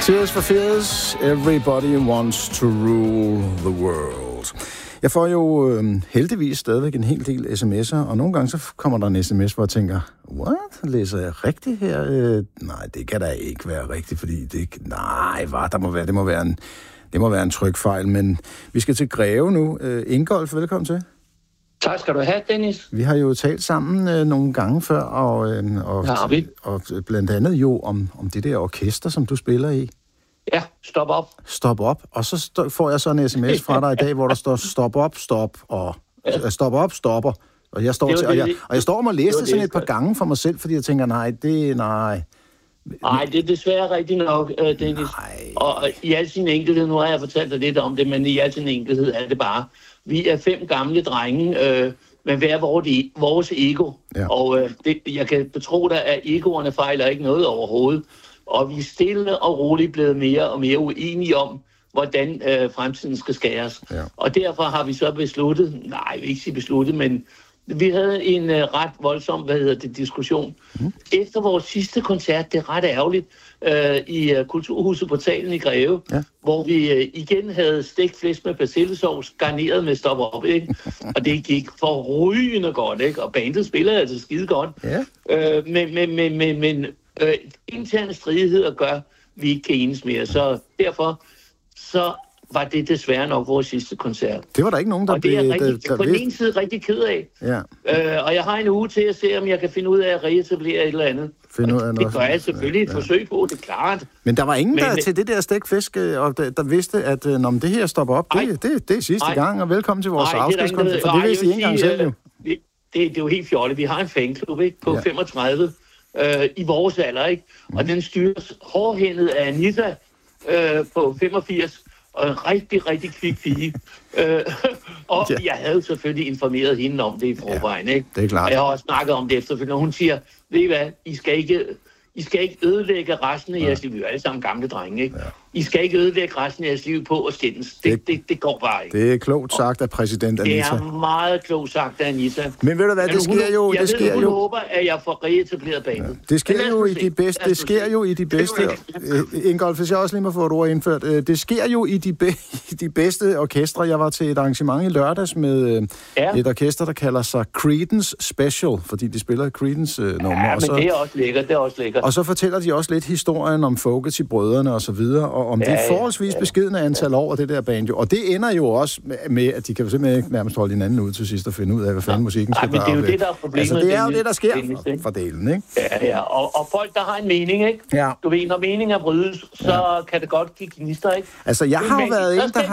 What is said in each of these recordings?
Tears for Fears, everybody wants to rule the world. Jeg får jo heldigvis stadigvæk en hel del sms'er, og nogle gange så kommer der en sms, hvor jeg tænker, what? Læser jeg rigtigt her? Nej, det kan da ikke være rigtigt, fordi det må være en trykfejl, men vi skal til Greve nu. Ingolf, velkommen til. Tak skal du have, Dennis. Vi har jo talt sammen nogle gange før, og blandt andet jo om det der orkester, som du spiller i. Ja, stop op. Stop op, og så får jeg så en sms fra dig i dag, hvor der står stop op, stop, og stop op, stopper. Og jeg står om at læse det sådan et par gange for mig selv, fordi jeg tænker, nej. Nej, det er desværre rigtigt nok, Dennis. Nej. Og i al sin enkelhed, nu har jeg fortalt dig lidt om det, men i al sin enkelhed er det bare, vi er 5 gamle drenge, men hver vores ego. Ja. Og jeg kan betro dig, at egoerne fejler ikke noget overhovedet. Og vi er stille og roligt blevet mere og mere uenige om, hvordan fremtiden skal skæres. Ja. Og derfor har vi så besluttet, men vi havde en ret voldsom, diskussion. Efter vores sidste koncert, det er ret ærgerligt, i Kulturhuset Portalen i Greve, hvor vi igen havde stegt flæsk med persillesovs, garneret med stop op, ikke? Og det gik forrygende godt, ikke? Og bandet spiller altså skide godt. Ja. Men interne stridigheder gør, vi ikke kan enes mere. Så derfor var det desværre nok vores sidste koncert. Det var der ikke nogen, der blev... Og det er jeg på den ene side rigtig ked af. Ja. Og jeg har en uge til at se, om jeg kan finde ud af at reetablere et eller andet. Det gør jeg selvfølgelig et forsøg på, det er klart. Men der var ingen, der til det der stegfisk, og der vidste, at når det her stopper op, det er sidste gang, og velkommen til vores afskedskoncert, for det vidste I ikke engang selv jo. Det er jo helt fjollet. Vi har en fanklub, ikke, på 35 i vores alder, ikke? Og den styres hårdhændet af Anita på 85, og en rigtig, rigtig kvik pige. Jeg havde selvfølgelig informeret hende om det i forvejen, ikke? Det er klart. Og jeg har også snakket om det efterfølgende, og hun siger, ved I hvad, I skal ikke ødelægge resten af jeres liv. Vi er alle sammen gamle drenge, ikke? Ja. I skal ikke ødelægge resten af jeres liv på at skændes. Det går bare ikke. Det er klogt sagt af præsident Anita. Det er meget klogt sagt af Anita. Men ved du hvad, det sker jo... Hun håber, at jeg får reetableret banen. Ja. Det sker jo i de bedste... Ingolf, hvis jeg også lige må få et ord indført. Det sker jo i de bedste orkestre. Jeg var til et arrangement i lørdags med et orkester, der kalder sig Creedence Special, fordi de spiller Creedence-nummer. Ja, men det er også lækkert. Og så fortæller de også lidt historien om Fogerty-brødrene og så videre, og om det forholdsvis beskedne antal år af det der band jo. Og det ender jo også med, at de kan jo simpelthen ikke nærmest holde hinanden ud til sidst og finde ud af, hvad fanden musikken skal gøre. Men det er jo det, der er problemet. Altså, det er jo det, der sker for delen, ikke? Ja. Og folk, der har en mening, ikke? Ja. Du ved, når meningen er brydes, så kan det godt give gnister, ikke? Altså, jeg har jo været en, der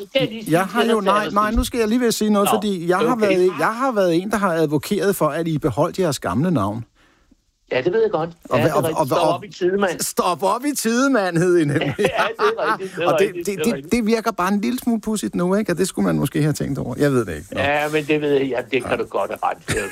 har... Nu skal jeg lige ved sige noget, fordi jeg har været en, der har advokeret for, at I beholdt jeres gamle navn. Ja, det ved jeg godt. Stop op i Tidemand. Stop op i Tidemand, hed I nemlig. Ja, det er rigtigt. Og det virker bare en lille smule pudsigt nu, ikke? Og det skulle man måske have tænkt over. Jeg ved det ikke. Ja, men det ved jeg. Ja, det kan du godt have ret. Det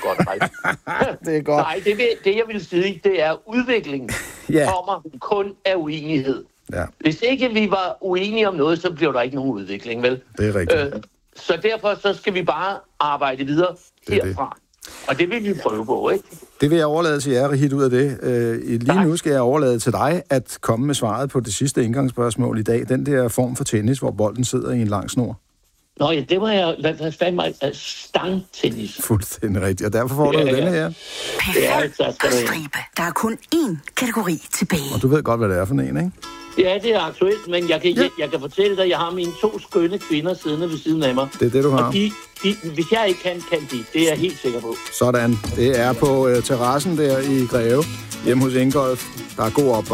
er godt. Nej, det jeg vil sige, det er udviklingen kommer kun af uenighed. Ja. Hvis ikke vi var uenige om noget, så bliver der ikke nogen udvikling, vel? Det er rigtigt. Så derfor så skal vi bare arbejde videre herfra. Og det vil vi prøve på, ikke? Det vil jeg overlade til jer, hit ud af det. Lige nu skal jeg overlade til dig at komme med svaret på det sidste indgangsspørgsmål i dag. Den der form for tennis, hvor bolden sidder i en lang snor. Nå ja, det var jeg... Hvad fanden var stangtennis? Fuldstændig rigtigt, og derfor får du denne her. P5 og stribe. Der er kun én kategori tilbage. Og du ved godt, hvad det er for en, ikke? Ja, det er aktuelt, men jeg kan fortælle dig, at jeg har mine 2 skønne kvinder siddende ved siden af mig. Det er det, du har. Og hvis jeg ikke kan de. Det er jeg helt sikker på. Sådan. Det er på terrassen der i Greve, hjemme hos Ingolf. Der er god op.